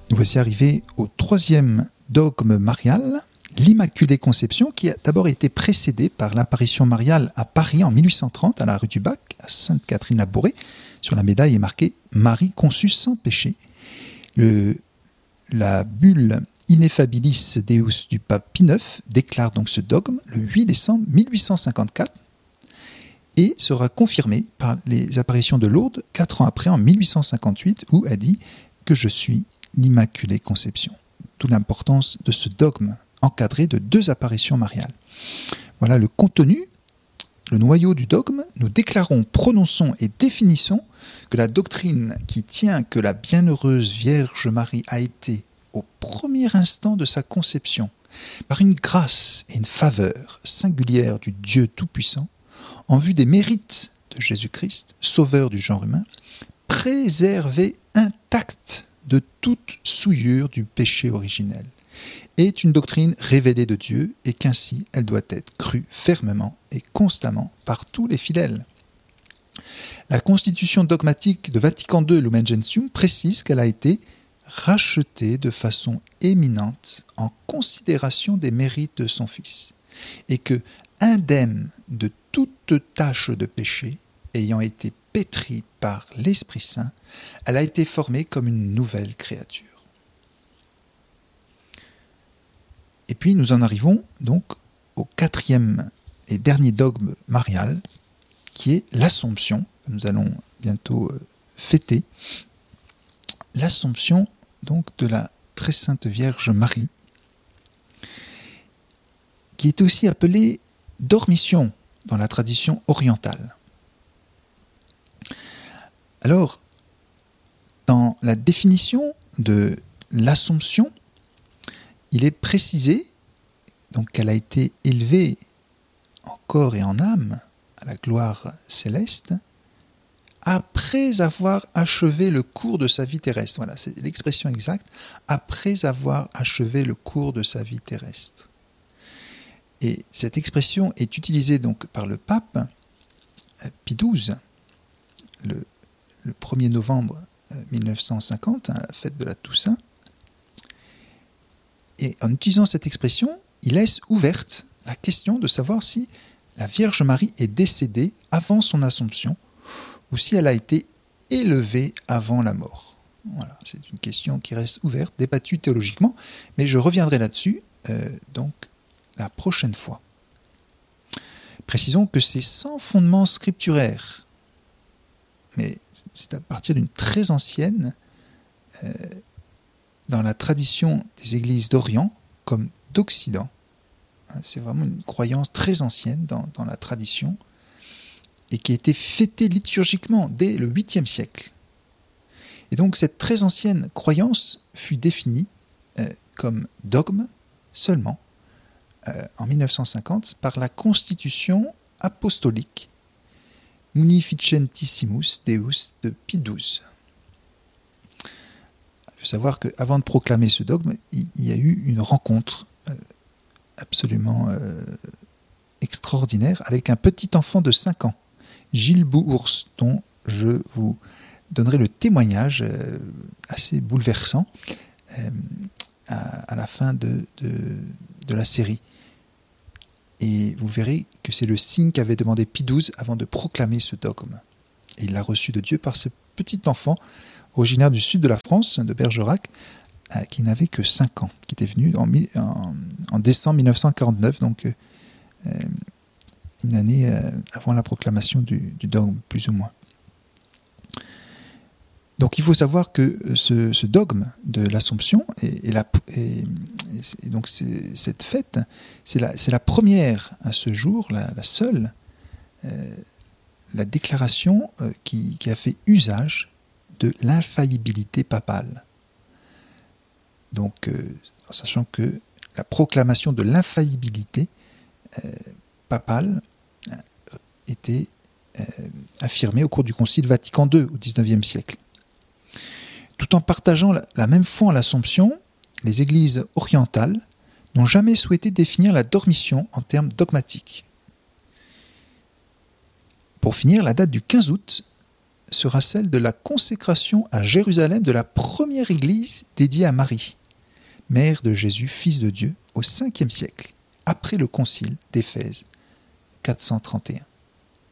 Nous voici arrivés au troisième dogme marial, l'Immaculée Conception, qui a d'abord été précédée par l'apparition mariale à Paris en 1830, à la rue du Bac, à Sainte-Catherine-la-Bourrée. Sur la médaille est marqué « Marie conçue sans péché ». La bulle Ineffabilis Deus du pape Pie IX déclare donc ce dogme le 8 décembre 1854 et sera confirmé par les apparitions de Lourdes 4 ans après, en 1858, où elle dit que je suis l'Immaculée Conception. D'où l'importance de ce dogme encadré de 2 apparitions mariales. Voilà le contenu, le noyau du dogme. Nous déclarons, prononçons et définissons que la doctrine qui tient que la bienheureuse Vierge Marie a été, au premier instant de sa conception, par une grâce et une faveur singulière du Dieu Tout-Puissant, en vue des mérites de Jésus-Christ, sauveur du genre humain, préservée intacte de toute souillure du péché originel, est une doctrine révélée de Dieu et qu'ainsi elle doit être crue fermement et constamment par tous les fidèles. La constitution dogmatique de Vatican II, Lumen Gentium, précise qu'elle a été rachetée de façon éminente en considération des mérites de son Fils et que, indemne de toute tâche de péché, ayant été pétrie par l'Esprit Saint, elle a été formée comme une nouvelle créature. Et puis nous en arrivons donc au 4e et dernier dogme marial, qui est l'Assomption, que nous allons bientôt fêter. L'Assomption donc de la Très Sainte Vierge Marie, qui est aussi appelée Dormition dans la tradition orientale. Alors, dans la définition de l'Assomption, il est précisé donc qu'elle a été élevée en corps et en âme à la gloire céleste après avoir achevé le cours de sa vie terrestre. Voilà, c'est l'expression exacte, après avoir achevé le cours de sa vie terrestre. Et cette expression est utilisée donc par le pape Pie XII, le 1er novembre 1950, à la fête de la Toussaint. Et en utilisant cette expression, il laisse ouverte la question de savoir si la Vierge Marie est décédée avant son Assomption ou si elle a été élevée avant la mort. Voilà, c'est une question qui reste ouverte, débattue théologiquement, mais je reviendrai là-dessus donc la prochaine fois. Précisons que c'est sans fondement scripturaire, mais c'est à partir d'une très ancienne, dans la tradition des églises d'Orient comme d'Occident. C'est vraiment une croyance très ancienne dans la tradition et qui a été fêtée liturgiquement dès le 8e siècle. Et donc cette très ancienne croyance fut définie comme dogme seulement en 1950 par la Constitution apostolique Munificentissimus Deus de Pie XII. Il faut savoir qu'avant de proclamer ce dogme, il y a eu une rencontre absolument extraordinaire avec un petit enfant de 5 ans, Gilles Bouours, dont je vous donnerai le témoignage assez bouleversant à la fin de la série. Et vous verrez que c'est le signe qu'avait demandé Pie XII avant de proclamer ce dogme. Et il l'a reçu de Dieu par ce petit enfant originaire du sud de la France, de Bergerac, qui n'avait que 5 ans, qui était venu en décembre 1949, donc une année avant la proclamation du dogme, plus ou moins. Donc il faut savoir que ce dogme de l'Assomption, et donc cette fête, c'est la première à ce jour, la seule, la déclaration qui a fait usage de l'infaillibilité papale. Donc, en sachant que la proclamation de l'infaillibilité papale était affirmée au cours du Concile Vatican II au XIXe siècle. Tout en partageant la même foi en l'Assomption, les églises orientales n'ont jamais souhaité définir la dormition en termes dogmatiques. Pour finir, la date du 15 août sera celle de la consécration à Jérusalem de la première église dédiée à Marie, mère de Jésus, fils de Dieu, au 5e siècle, après le concile d'Éphèse, 431.